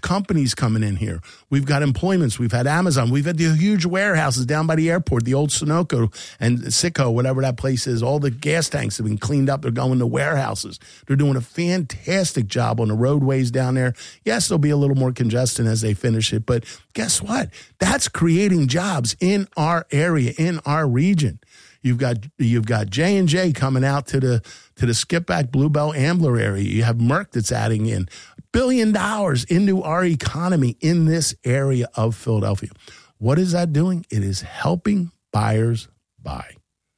companies coming in here. We've got employments. We've had Amazon. We've had the huge warehouses down by the airport, the old Sunoco and Sitco, whatever that place is. All the gas tanks have been cleaned up. They're going to warehouses. They're doing a fantastic job on the roadways down there. Yes, there'll be a little more congestion as they finish it, but guess what? That's creating jobs in our area, in our region. You've got J&J coming out to the Skipback Bluebell Ambler area. You have Merck that's adding in $1 billion into our economy in this area of Philadelphia. What is that doing? It is helping buyers buy.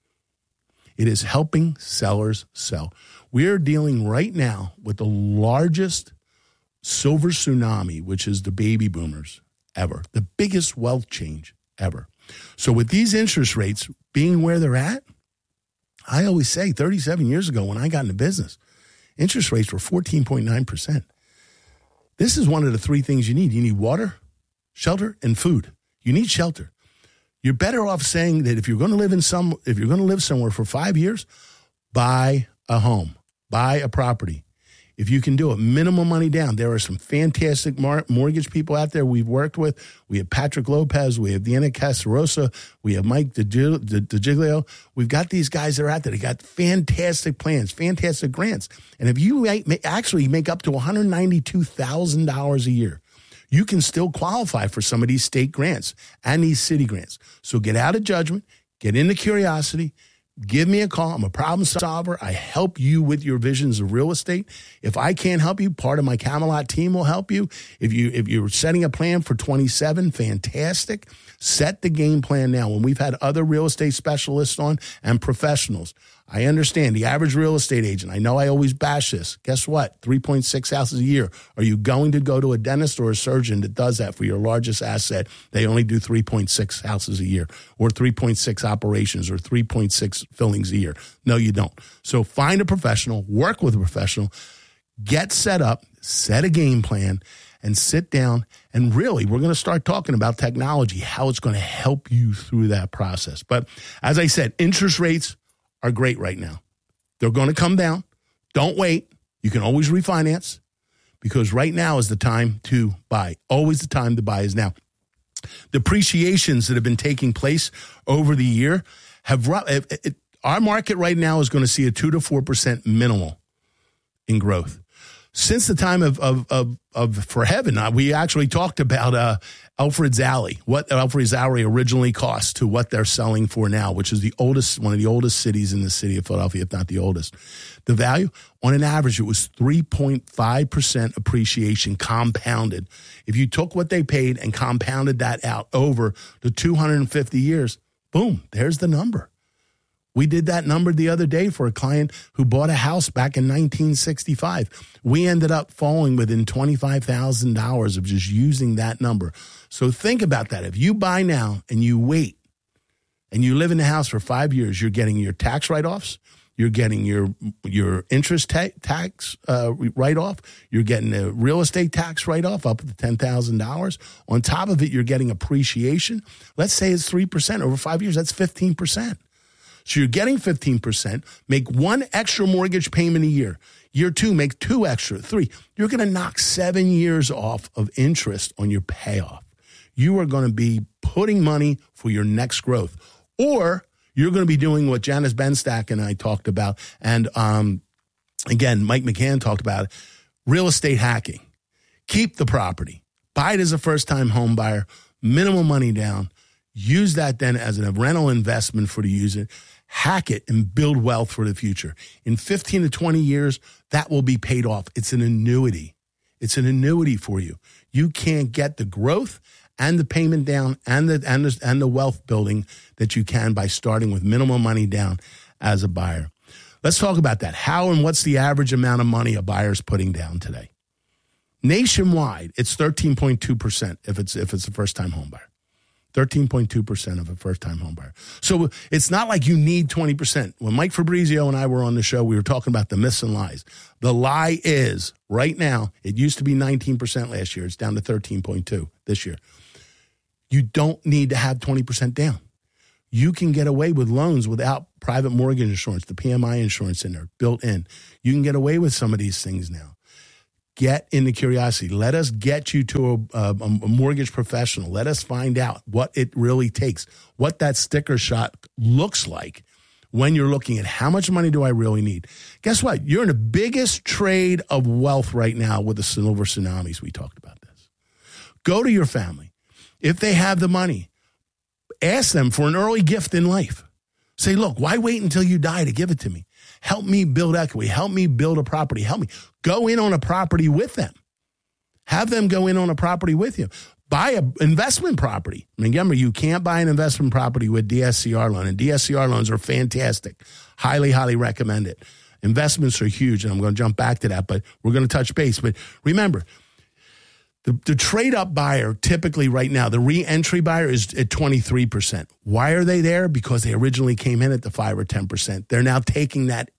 It is helping sellers sell. We are dealing right now with the largest silver tsunami, which is the baby boomers ever, the biggest wealth change ever. So with these interest rates being where they're at, I always say 37 years ago when I got into business, interest rates were 14.9%. This is one of the three things you need. You need water, shelter, and food. You need shelter. You're better off saying that if you're going to live somewhere for 5 years, buy a home, buy a property. If you can do it, minimum money down. There are some fantastic mortgage people out there we've worked with. We have Patrick Lopez. We have Deanna Casarosa. We have Mike DeGiglio. We've got these guys that are out there. They got fantastic plans, fantastic grants. And if you actually make up to $192,000 a year, you can still qualify for some of these state grants and these city grants. So get out of judgment, get into curiosity. Give me a call. I'm a problem solver. I help you with your visions of real estate. If I can't help you, part of my Camelot team will help you. If you're setting a plan for 27, fantastic. Set the game plan now. When we've had other real estate specialists on and professionals, I understand the average real estate agent. I know I always bash this. Guess what? 3.6 houses a year. Are you going to go to a dentist or a surgeon that does that for your largest asset? They only do 3.6 houses a year or 3.6 operations or 3.6 fillings a year. No, you don't. So find a professional, work with a professional, get set up, set a game plan, and sit down. And really, we're going to start talking about technology, how it's going to help you through that process. But as I said, interest rates are great right now. They're going to come down. Don't wait. You can always refinance because right now is the time to buy. Always the time to buy is now. Depreciations that have been taking place over the year our market right now is going to see a 2 to 4% minimal in growth. Since the time of For Heaven, we actually talked about Alfred's Alley, what Alfred's Alley originally cost to what they're selling for now, which is one of the oldest cities in the city of Philadelphia, if not the oldest. The value, on an average, it was 3.5% appreciation compounded. If you took what they paid and compounded that out over the 250 years, boom, there's the number. We did that number the other day for a client who bought a house back in 1965. We ended up falling within $25,000 of just using that number. So think about that. If you buy now and you wait and you live in the house for 5 years, you're getting your tax write-offs. You're getting your interest tax write-off. You're getting a real estate tax write-off up to $10,000. On top of it, you're getting appreciation. Let's say it's 3%. Over 5 years, that's 15%. So you're getting 15%, make one extra mortgage payment a year. Year two, make two extra, 3. You're going to knock 7 years off of interest on your payoff. You are going to be putting money for your next growth. Or you're going to be doing what Janice Benstack and I talked about, and again, Mike McCann talked about it, real estate hacking. Keep the property. Buy it as a first-time home buyer, minimal money down. Use that then as a rental investment for the user. Hack it and build wealth for the future. In 15 to 20 years, that will be paid off. It's an annuity. It's an annuity for you. You can't get the growth and the payment down and the wealth building that you can by starting with minimum money down as a buyer. Let's talk about that. How and what's the average amount of money a buyer's putting down today? Nationwide, it's 13.2% if it's a first-time home buyer. 13.2% of a first-time home buyer. So it's not like you need 20%. When Mike Fabrizio and I were on the show, we were talking about the myths and lies. The lie is, right now, it used to be 19% last year. It's down to 13.2 this year. You don't need to have 20% down. You can get away with loans without private mortgage insurance, the PMI insurance in there, built in. You can get away with some of these things now. get into curiosity. Let us get you to a mortgage professional. Let us find out what it really takes, what that sticker shot looks like when you're looking at how much money do I really need. Guess what? You're in the biggest trade of wealth right now with the silver tsunamis. We talked about this. Go to your family. If they have the money, ask them for an early gift in life. Say, look, why wait until you die to give it to me? Help me build equity. Help me build a property. Help me go in on a property with them. Have them go in on a property with you. Buy an investment property. Remember, you can't buy an investment property with DSCR loan, and DSCR loans are fantastic. Highly, highly recommend it. Investments are huge, and I'm going to jump back to that, but we're going to touch base. But remember, the trade-up buyer typically right now, the re-entry buyer is at 23%. Why are they there? Because they originally came in at the 5 or 10%. They're now taking that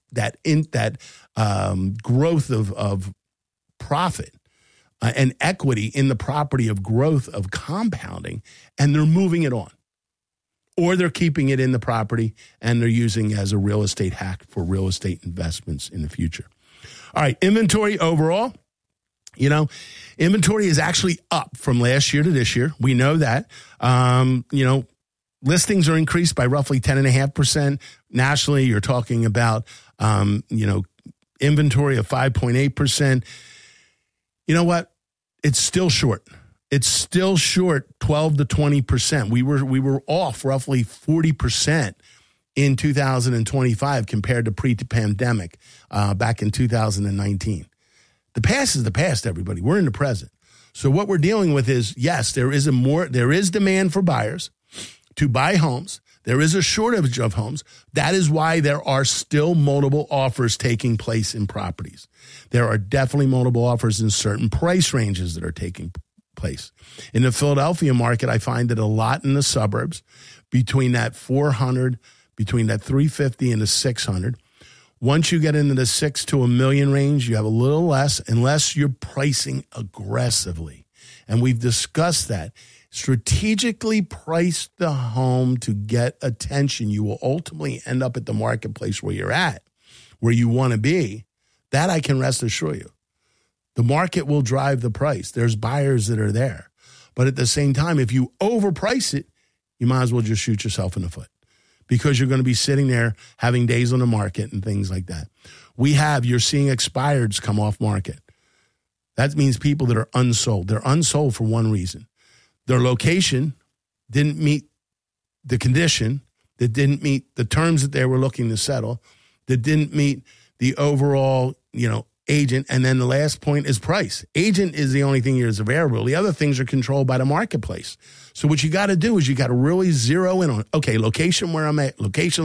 growth of profit and equity in the property of growth of compounding, and they're moving it on. Or they're keeping it in the property and they're using it as a real estate hack for real estate investments in the future. All right, inventory overall. Inventory is actually up from last year to this year. We know that. Listings are increased by roughly 10.5%. Nationally, you're talking about, inventory of 5.8%. You know what? It's still short. It's still short 12 to 20%. We were off roughly 40% in 2025 compared to pre-pandemic back in 2019. The past is the past, everybody. We're in the present. So what we're dealing with is, yes, there is demand for buyers to buy homes. There is a shortage of homes. That is why there are still multiple offers taking place in properties. There are definitely multiple offers in certain price ranges that are taking place. In the Philadelphia market, I find that a lot in the suburbs between that 400, between that 350 and the 600. Once you get into the 6 to $1 million range, you have a little less unless you're pricing aggressively. And we've discussed that. Strategically price the home to get attention. You will ultimately end up at the marketplace where you're at, where you want to be. That I can rest assure you. The market will drive the price. There's buyers that are there. But at the same time, if you overprice it, you might as well just shoot yourself in the foot, because you're going to be sitting there having days on the market and things like that. You're seeing expireds come off market. That means people that are unsold. They're unsold for one reason. Their location didn't meet the condition, that didn't meet the terms that they were looking to settle, that didn't meet the overall, agent. And then the last point is price. Agent is the only thing here is a variable. The other things are controlled by the marketplace. So what you got to do is you got to really zero in on, okay, location where I'm at, location.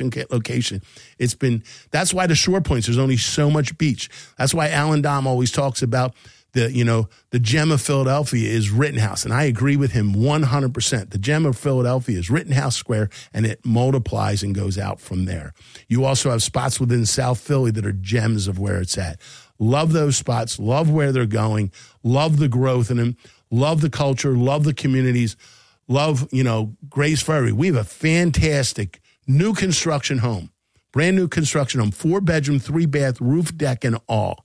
That's why the short points, there's only so much beach. That's why Alan Dom always talks about the gem of Philadelphia is Rittenhouse. And I agree with him 100%. The gem of Philadelphia is Rittenhouse Square, and it multiplies and goes out from there. You also have spots within South Philly that are gems of where it's at. Love those spots. Love where they're going. Love the growth in them. Love the culture. Love the communities. Love, Grace Ferry. We have a fantastic new construction home. Brand new construction home. 4-bedroom, 3-bath, roof deck and all.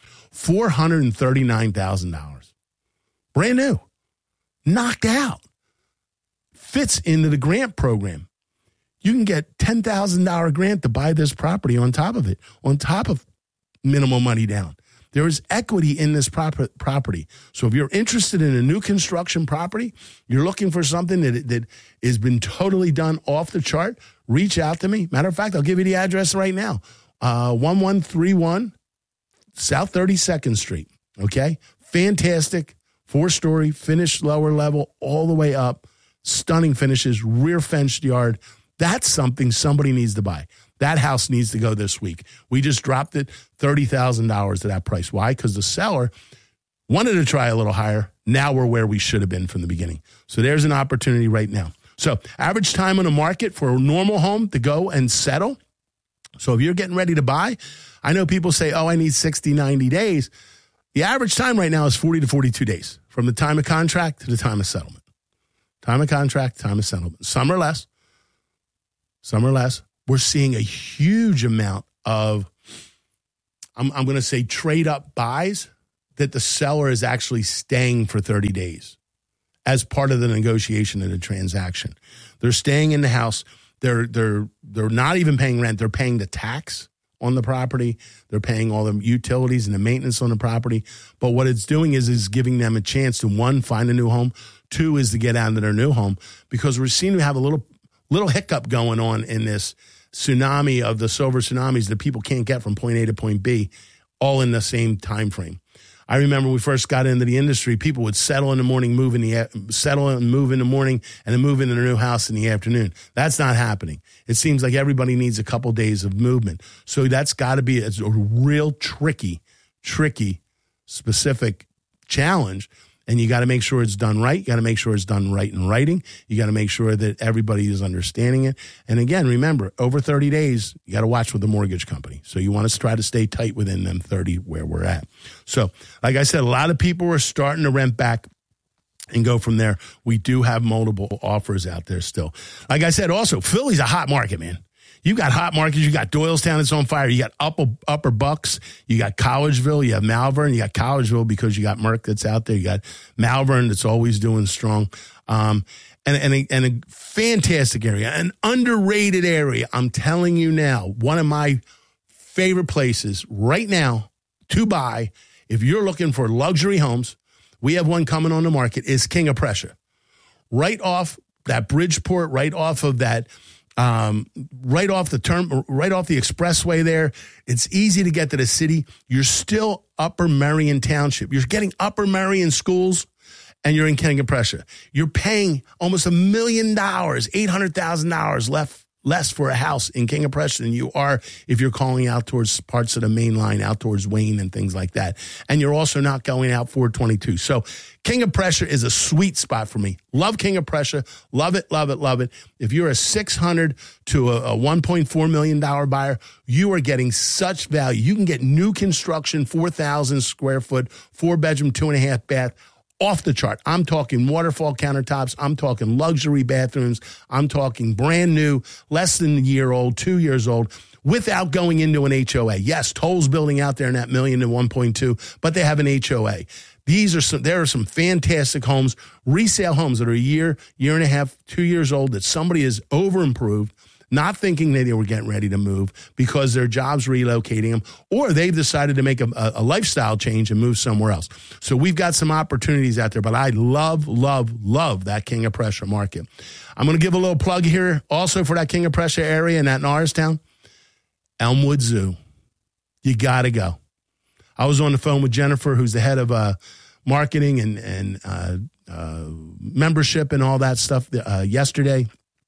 $439,000. Brand new. Knocked out. Fits into the grant program. You can get $10,000 grant to buy this property on top of it, on top of minimal money down. There is equity in this property. So if you're interested in a new construction property, you're looking for something that has been totally done off the chart, reach out to me. Matter of fact, I'll give you the address right now. 1131 South 32nd Street, okay? Fantastic, 4-story, finished lower level, all the way up, stunning finishes, rear fenced yard. That's something somebody needs to buy. That house needs to go this week. We just dropped it $30,000 to that price. Why? Because the seller wanted to try a little higher. Now we're where we should have been from the beginning. So there's an opportunity right now. So average time on the market for a normal home to go and settle. So if you're getting ready to buy, I know people say, I need 60, 90 days. The average time right now is 40 to 42 days from the time of contract to the time of settlement. Time of contract, time of settlement. Some are less. Some are less. We're seeing a huge amount of, I'm going to say, trade-up buys that the seller is actually staying for 30 days as part of the negotiation of the transaction. They're staying in the house. They're not even paying rent. They're paying the tax on the property. They're paying all the utilities and the maintenance on the property. But what it's doing is giving them a chance to, one, find a new home. Two is to get out of their new home, because we seem to have a little hiccup going on in this tsunami of the silver tsunamis that people can't get from point A to point B, all in the same time frame. I remember when we first got into the industry, people would settle in the morning, move in the morning, and then move into their new house in the afternoon. That's not happening. It seems like everybody needs a couple days of movement. So that's got to be a real tricky, specific challenge. And you got to make sure it's done right. You got to make sure it's done right in writing. You got to make sure that everybody is understanding it. And again, remember, over 30 days, you got to watch with the mortgage company. So you want to try to stay tight within them 30 where we're at. So like I said, a lot of people are starting to rent back and go from there. We do have multiple offers out there still. Like I said, also, Philly's a hot market, man. You got hot markets. You got Doylestown that's on fire. You got Upper Bucks. You got Collegeville. You have Malvern. You got Collegeville because you got Merck that's out there. You got Malvern that's always doing strong. And a fantastic area, an underrated area. I'm telling you now, one of my favorite places right now to buy, if you're looking for luxury homes, we have one coming on the market, is King of Prussia. Right off that Bridgeport, right off of that, right off the expressway there. It's easy to get to the city. You're still Upper Merion Township. You're getting Upper Merion schools, and you're in King of Prussia. You're paying almost $1 million, $800,000 less for a house in King of Prussia than you are if you're calling out towards parts of the main line, out towards Wayne and things like that. And you're also not going out 422. So King of Prussia is a sweet spot for me. Love King of Prussia. Love it, love it, love it. If you're a $600 to a $1.4 million buyer, you are getting such value. You can get new construction, 4,000 square foot, 4-bedroom, 2.5 bath, off the chart. I'm talking waterfall countertops. I'm talking luxury bathrooms. I'm talking brand new, less than a year old, 2 years old, without going into an HOA. Yes, Toll's building out there in that $1 million to 1.2, but they have an HOA. There are some fantastic homes, resale homes that are a year and a half, 2 years old that somebody has over improved, not thinking that they were getting ready to move because their job's relocating them, or they've decided to make a lifestyle change and move somewhere else. So we've got some opportunities out there, but I love that King of Prussia market. I'm going to give a little plug here also for that King of Prussia area in that Norristown. Elmwood Zoo. You got to go. I was on the phone with Jennifer, who's the head of marketing and membership and all that stuff yesterday.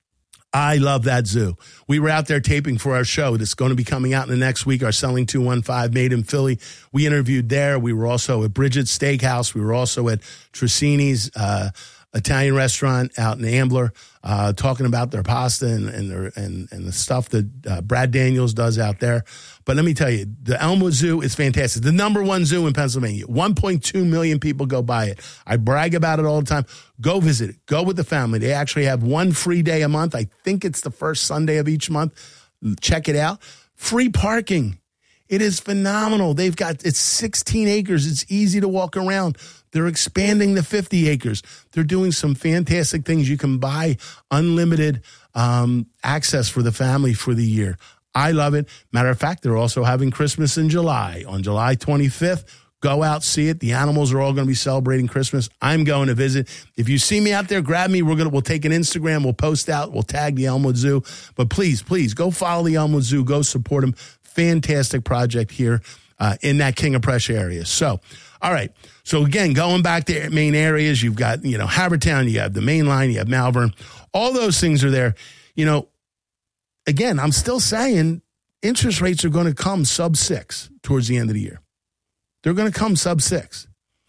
I love that zoo. We were out there taping for our show that's going to be coming out in the next week, our Selling 215 Made in Philly. We interviewed there. We were also at Bridget's Steakhouse. We were also at Trissini's Italian restaurant out in Ambler, talking about their pasta and the stuff that Brad Daniels does out there. But let me tell you, the Elmwood Zoo is fantastic. The number one zoo in Pennsylvania. 1.2 million people go by it. I brag about it all the time. Go visit it. Go with the family. They actually have one free day a month. I think it's the first Sunday of each month. Check it out. Free parking. It is phenomenal. It's 16 acres. It's easy to walk around. They're expanding to 50 acres. They're doing some fantastic things. You can buy unlimited access for the family for the year. I love it. Matter of fact, they're also having Christmas in July. On July 25th, go out, see it. The animals are all going to be celebrating Christmas. I'm going to visit. If you see me out there, grab me. We'll take an Instagram. We'll post out. We'll tag the Elmwood Zoo. But please, go follow the Elmwood Zoo. Go support them. Fantastic project here in that King of Prussia area. So, all right. So again, going back to main areas, you've got, Havertown, you have the main line, you have Malvern. All those things are there. Again, I'm still saying interest rates are going to come sub 6 towards the end of the year. They're going to come sub 6.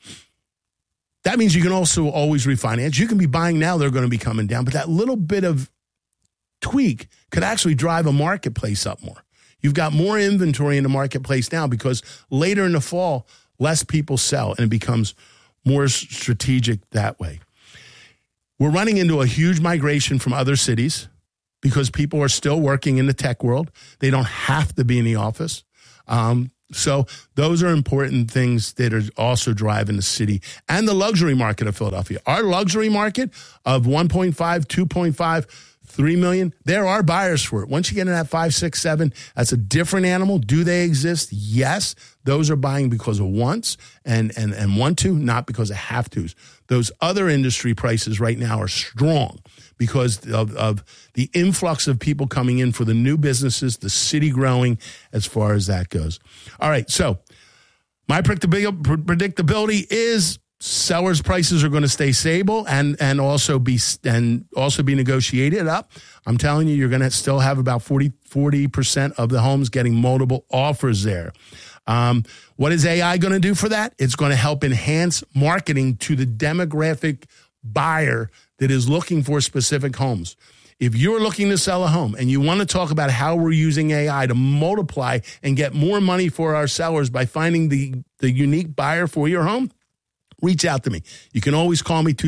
That means you can also always refinance. You can be buying now, they're going to be coming down. But that little bit of tweak could actually drive a marketplace up more. You've got more inventory in the marketplace now because later in the fall, less people sell and it becomes more strategic that way. We're running into a huge migration from other cities because people are still working in the tech world. They don't have to be in the office. So those are important things that are also driving the city and the luxury market of Philadelphia. Our luxury market of 1.5, 2.5, 3 million, there are buyers for it. Once you get in that 5, 6, 7, that's a different animal. Do they exist? Yes. Those are buying because of wants and want to, not because of have tos. Those other industry prices right now are strong because of the influx of people coming in for the new businesses, the city growing as far as that goes. All right. So my predictability is sellers' prices are going to stay stable and also be negotiated up. I'm telling you, you're going to still have about 40% of the homes getting multiple offers there. What is AI going to do for that? It's going to help enhance marketing to the demographic buyer that is looking for specific homes. If you're looking to sell a home and you want to talk about how we're using AI to multiply and get more money for our sellers by finding the unique buyer for your home, reach out to me. You can always call me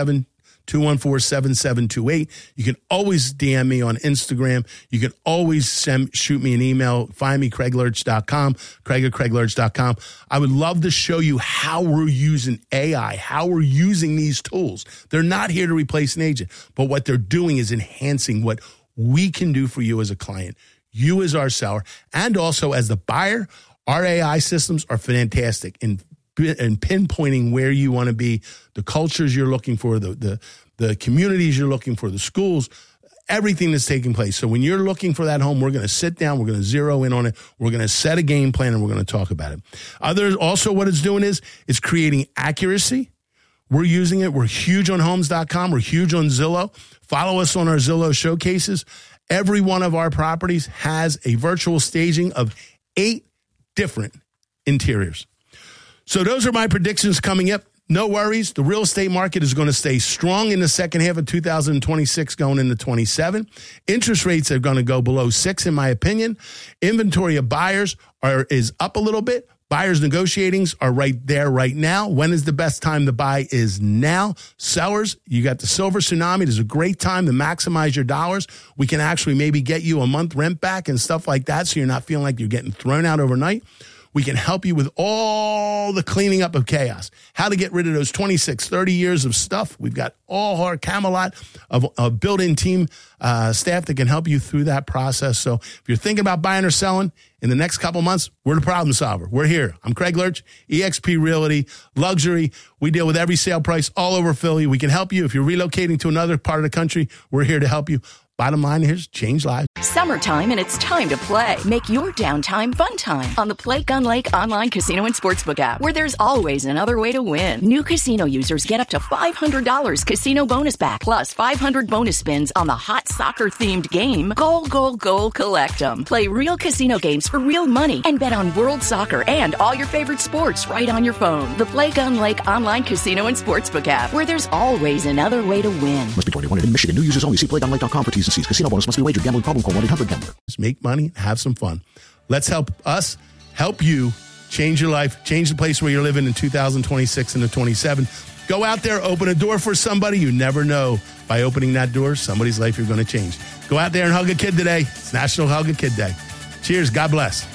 267-214-7728. You can always DM me on Instagram. You can always shoot me an email. Find me, CraigLurch.com, Craig@CraigLurch.com. I would love to show you how we're using AI, how we're using these tools. They're not here to replace an agent, but what they're doing is enhancing what we can do for you as a client, you as our seller, and also as the buyer. Our AI systems are fantastic in pinpointing where you want to be, the cultures you're looking for, the communities you're looking for, the schools, everything that's taking place. So when you're looking for that home, we're going to sit down, we're going to zero in on it, we're going to set a game plan, and we're going to talk about it. Also, what it's doing is it's creating accuracy. We're using it. We're huge on Homes.com. We're huge on Zillow. Follow us on our Zillow showcases. Every one of our properties has a virtual staging of 8 different interiors. So those are my predictions coming up. No worries. The real estate market is going to stay strong in the second half of 2026 going into 27. Interest rates are going to go below 6, in my opinion. Inventory of buyers is up a little bit. Buyers negotiatings are right there right now. When is the best time to buy is now. Sellers, you got the silver tsunami. There's a great time to maximize your dollars. We can actually maybe get you a month rent back and stuff like that so you're not feeling like you're getting thrown out overnight. We can help you with all the cleaning up of chaos, how to get rid of those 26, 30 years of stuff. We've got all our Camelot of built-in team staff that can help you through that process. So if you're thinking about buying or selling in the next couple months, we're the problem solver. We're here. I'm Craig Lurch, eXp Realty, Luxury. We deal with every sale price all over Philly. We can help you. If you're relocating to another part of the country, we're here to help you. Bottom line is change lives. Summertime and it's time to play. Make your downtime fun time on the Play Gun Lake online casino and sportsbook app, where there's always another way to win. New casino users get up to $500 casino bonus back, plus 500 bonus spins on the hot soccer-themed game, Goal, Goal, Goal, Collect 'em. Play real casino games for real money and bet on world soccer and all your favorite sports right on your phone. The Play Gun Lake online casino and sportsbook app, where there's always another way to win. Must be 21 in Michigan. New users only. See playgunlake.com for T's and C's. Casino bonus must be wagered. Gambling problem? Call 1-800-GAMBLER. Just make money, have some fun. Let's help us help you change your life, change the place where you're living in 2026 and 27. Go out there, open a door for somebody. You never know. By opening that door, somebody's life you're going to change. Go out there and hug a kid today. It's National Hug a Kid Day. Cheers. God bless.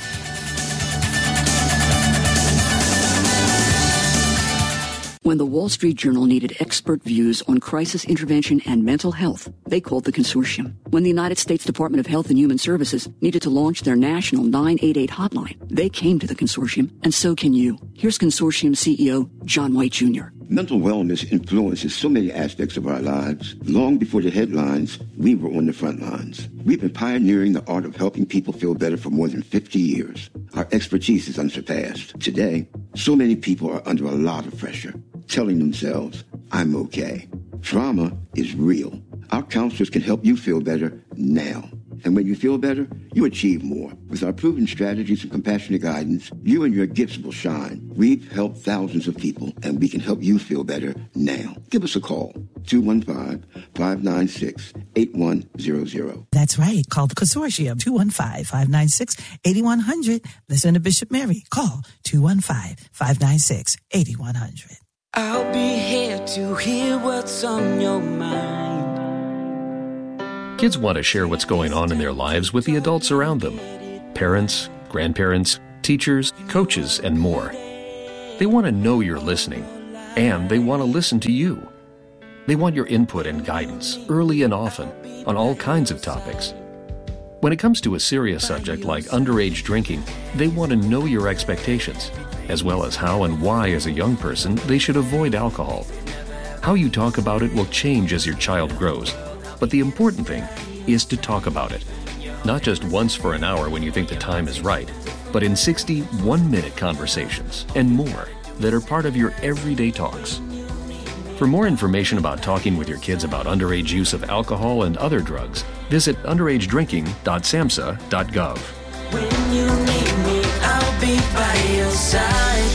When the Wall Street Journal needed expert views on crisis intervention and mental health, they called the consortium. When the United States Department of Health and Human Services needed to launch their national 988 hotline, they came to the consortium, and so can you. Here's consortium CEO John White Jr. Mental wellness influences so many aspects of our lives. Long before the headlines, we were on the front lines. We've been pioneering the art of helping people feel better for more than 50 years. Our expertise is unsurpassed. Today, so many people are under a lot of pressure, telling themselves, I'm okay. Trauma is real. Our counselors can help you feel better now. And when you feel better, you achieve more. With our proven strategies and compassionate guidance, you and your gifts will shine. We've helped thousands of people, and we can help you feel better now. Give us a call, 215-596-8100. That's right. Call the consortium, 215-596-8100. Listen to Bishop Mary. Call 215-596-8100. I'll be here to hear what's on your mind. Kids want to share what's going on in their lives with the adults around them. Parents, grandparents, teachers, coaches, and more. They want to know you're listening, and they want to listen to you. They want your input and guidance early and often on all kinds of topics. When it comes to a serious subject like underage drinking, they want to know your expectations, as well as how and why as a young person they should avoid alcohol. How you talk about it will change as your child grows, but the important thing is to talk about it. Not just once for an hour when you think the time is right, but in 60 one-minute conversations and more that are part of your everyday talks. For more information about talking with your kids about underage use of alcohol and other drugs, visit underagedrinking.samhsa.gov. When you need me, I'll be by your side.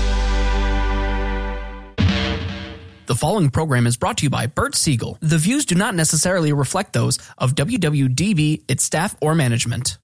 The following program is brought to you by Bert Siegel. The views do not necessarily reflect those of WWDB, its staff, or management.